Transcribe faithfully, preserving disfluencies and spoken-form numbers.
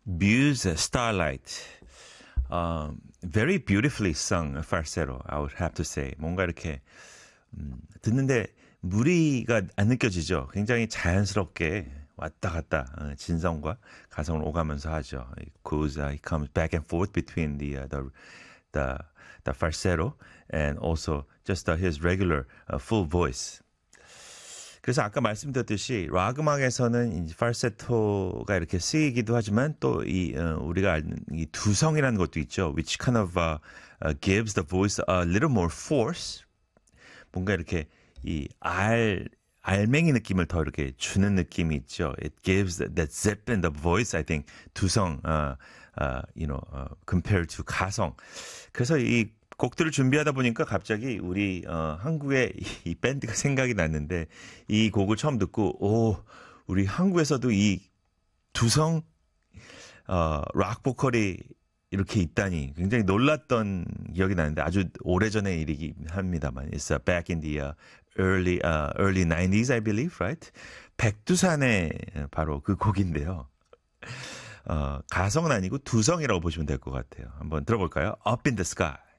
Muse Starlight. Um, very beautifully sung falsetto, I would have to say. 뭔가 이렇게 음, 듣는데 무리가 안 느껴지죠. 굉장히 자연스럽게 왔다 갔다 어, 진성과 가성을 오가면서 하죠. It goes, uh, it comes back and forth between the uh, the the the falsetto and also just uh, his regular uh, full voice. 그래서 아까 말씀드렸듯이 락 음악에서는 이 falsetto가 이렇게 쓰이기도 하지만 또 이 어, 우리가 아는 이 두성이라는 것도 있죠. Which kind of uh, uh, gives the voice a little more force. 뭔가 이렇게 이 알, 알맹이 느낌을 더 이렇게 주는 느낌이 있죠. It gives that zip in the voice, I think, 두성, uh, uh, you know, uh, compared to 가성. 그래서 이 곡들을 준비하다 보니까 갑자기 우리 어, 한국의 이, 이 밴드가 생각이 났는데 이 곡을 처음 듣고 오, 우리 한국에서도 이 두성 어, 락 보컬이 이렇게 있다니 굉장히 놀랐던 기억이 나는데 아주 오래전의 일이긴 합니다만 it's uh, back in the uh, early uh, early nineties I believe, right? 백두산의 바로 그 곡인데요. 어, 가성은 아니고 두성이라고 보시면 될 것 같아요. 한번 들어볼까요? Up in the Sky.